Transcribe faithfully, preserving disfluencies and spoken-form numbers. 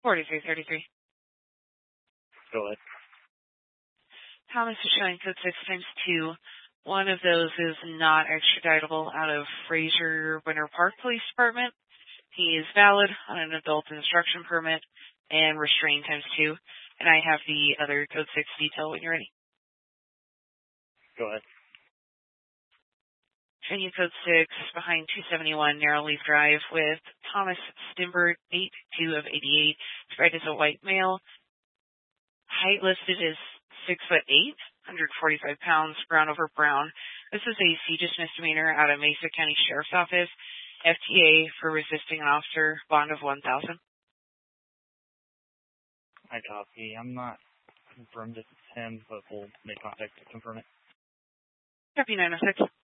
forty-three thirty-three. Go ahead. Thomas is showing code six times two. One of those is not extraditable out of Fraser Winter Park Police Department. He is valid on an adult instruction permit and restrained times two. And I have the other code six detail when you're ready. Go ahead. Showing you code six behind two seventy-one Narrowleaf Drive with Thomas Stimbert, eight two of eighty-eight. Described as a white male. Height listed is six foot eight, one hundred forty-five pounds, brown over brown. This is a seditious misdemeanor out of Mesa County Sheriff's Office. F T A for resisting an officer, bond of one thousand dollars. I copy. I'm not confirmed if it's him, but we'll make contact to confirm it. Copy nine oh six.